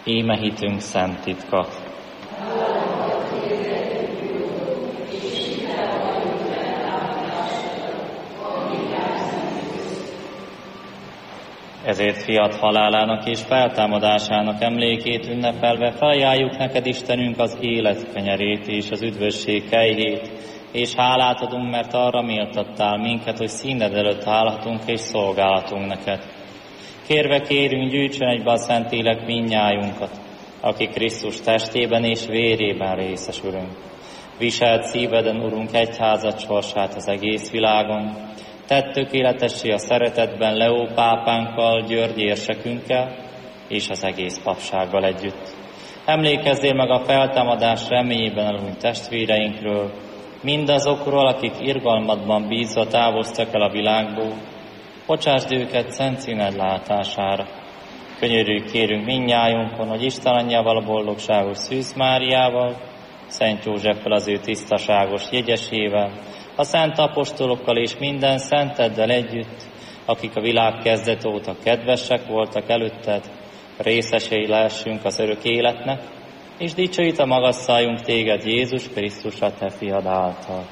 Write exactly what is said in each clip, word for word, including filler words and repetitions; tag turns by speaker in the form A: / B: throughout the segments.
A: Íme hitünk szent titka. Ezért fiat halálának és feltámadásának emlékét ünnepelve felajánljuk neked, Istenünk, az élet kenyerét és az üdvösség kejhét, és hálát adunk, mert arra méltattál minket, hogy színed előtt állhatunk és szolgálhatunk neked. Kérve kérünk, gyűjtsön egybe a Szentlélek mindnyájunkat, aki Krisztus testében és vérében részesülünk. Viselt szíveden, Urunk, egyházad sorsát az egész világon. Tedd tökéletessé a szeretetben Leó pápánkkal, György érsekünkkel és az egész papsággal együtt. Emlékezzél meg a feltámadás reményében elhunyt testvéreinkről, mindazokról, akik irgalmadban bízva távoztak el a világból. Bocsásd őket szent színed látására. Könyörülj kérünk mindnyájunkon, hogy Isten anyjával, a boldogságos Szűz Máriával, Szent Józseffel, az ő tisztaságos jegyesével, a szent apostolokkal és minden szenteddel együtt, akik a világ kezdet óta kedvesek voltak előtted, részesei lehessünk az örök életnek, és dicsőítve magasszaljunk téged, Jézus Krisztus, a te fiad által.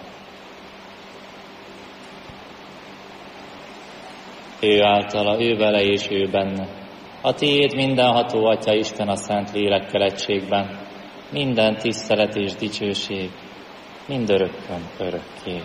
A: Ő általa, ő vele és ő benne. A tiéd mindenható Atya Isten a Szent Lélekkel egységben, minden tisztelet és dicsőség, mindörökkön örökké.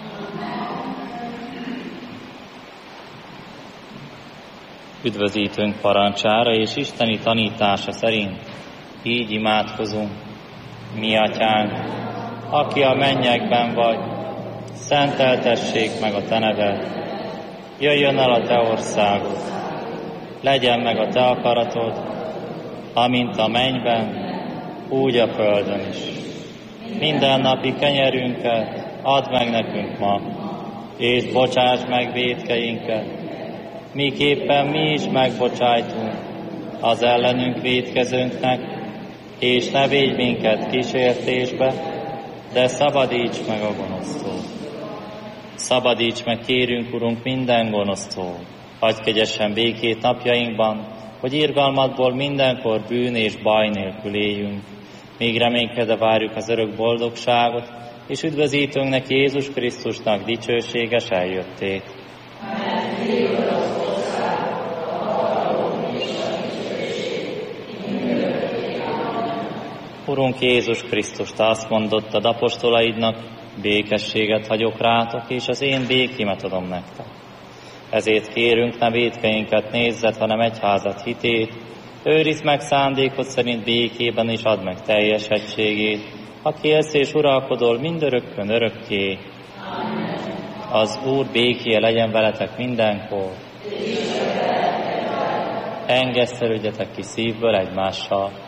A: Üdvözítőnk parancsára és isteni tanítása szerint így imádkozunk. Mi Atyánk, aki a mennyekben vagy, szenteltessék meg a te neved, jöjjön el a te országod, legyen meg a te akaratod, amint a mennyben, úgy a földön is. Minden napi kenyerünket add meg nekünk ma, és bocsáss meg vétkeinket, miképpen mi is megbocsájtunk az ellenünk vétkezőnknek, és ne védj minket kísértésbe, de szabadíts meg a gonosztól. Szabadíts meg, kérünk, Urunk, minden gonosztól. Adj kegyesen békét napjainkban, hogy irgalmadból mindenkor bűn és baj nélkül éljünk, míg reménykedve várjuk az örök boldogságot, és üdvözítőnknek, Jézus Krisztusnak dicsőséges eljöttét. Urunk Jézus Krisztus, te azt mondottad apostolaidnak, békességet hagyok rátok, és az én békémet adom nektek. Ezért kérünk, ne vétkeinket nézzet, hanem egyházat hitét, őrizd meg szándékod szerint békében, és add meg teljes egységét, aki élsz és uralkodol mindörökkön örökké. Amen. Az Úr békéje legyen veletek mindenkor. Engesztelődjetek ki szívből egymással.